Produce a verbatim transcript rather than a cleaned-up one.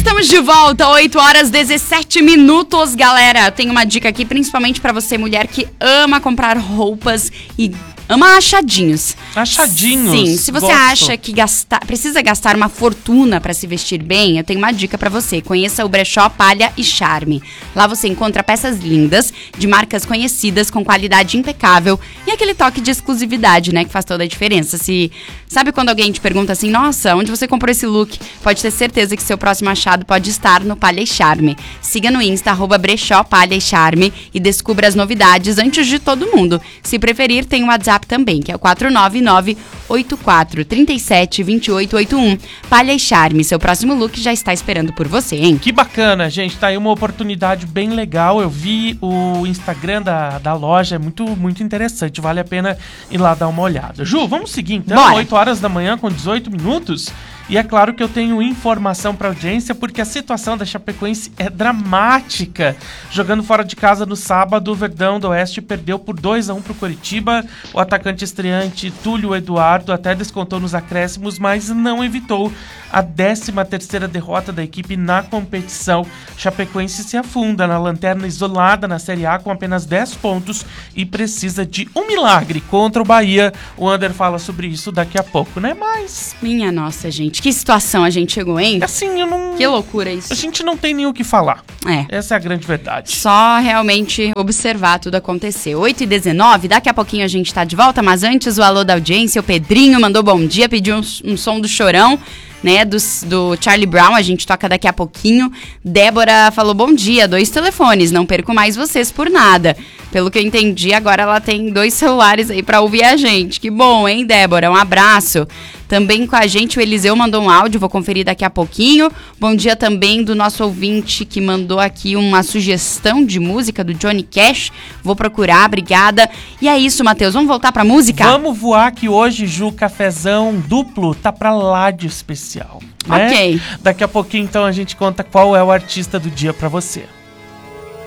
Estamos de volta, oito horas e dezessete minutos, galera. Tenho uma dica aqui, principalmente pra você, mulher que ama comprar roupas e ama achadinhos. Achadinhos? Sim, se você Gosto. acha que gastar, precisa gastar uma fortuna pra se vestir bem, eu tenho uma dica pra você. Conheça o brechó Palha e Charme. Lá você encontra peças lindas, de marcas conhecidas, com qualidade impecável e aquele toque de exclusividade, né, que faz toda a diferença. Se sabe quando alguém te pergunta assim, nossa, onde você comprou esse look? Pode ter certeza que seu próximo achado pode estar no Palha e Charme. Siga no Insta, arroba brechó Palha e Charme e descubra as novidades antes de todo mundo. Se preferir, tem o WhatsApp também, que é o quatro nove nove, oito quatro três sete, dois oito oito um. Palha e Charme, seu próximo look já está esperando por você, hein? Que bacana, gente, tá aí uma oportunidade bem legal. Eu vi o Instagram da, da loja, é muito, muito interessante, vale a pena ir lá dar uma olhada. Ju, vamos seguir então, Bora. oito horas da manhã com dezoito minutos. E é claro que eu tenho informação pra audiência, porque a situação da Chapecoense é dramática. Jogando fora de casa no sábado, o Verdão do Oeste perdeu por dois a um pro Coritiba. O atacante estreante Túlio Eduardo até descontou nos acréscimos, mas não evitou a décima terceira derrota da equipe na competição. Chapecoense se afunda na lanterna isolada na Série A com apenas dez pontos e precisa de um milagre contra o Bahia. O Ander fala sobre isso daqui a pouco, né? Mas... Minha nossa, gente, que situação a gente chegou, hein? assim, eu não... Que loucura isso. A gente não tem nem o que falar. É. Essa é a grande verdade. Só realmente observar tudo acontecer. oito e dezenove, daqui a pouquinho a gente tá de volta, mas antes o alô da audiência, o Pedrinho mandou bom dia, pediu um, um som do Chorão, né, do, do Charlie Brown, a gente toca daqui a pouquinho. Débora falou bom dia, dois telefones, não perco mais vocês por nada. Pelo que eu entendi, agora ela tem dois celulares aí pra ouvir a gente. Que bom, hein, Débora? Um abraço. Também com a gente o Eliseu mandou um áudio, vou conferir daqui a pouquinho. Bom dia também do nosso ouvinte que mandou aqui uma sugestão de música do Johnny Cash. Vou procurar, obrigada. E é isso, Matheus, vamos voltar pra música? Vamos voar que hoje, Ju, cafezão duplo tá pra lá de especial. Né? Ok. Daqui a pouquinho, então, a gente conta qual é o artista do dia pra você.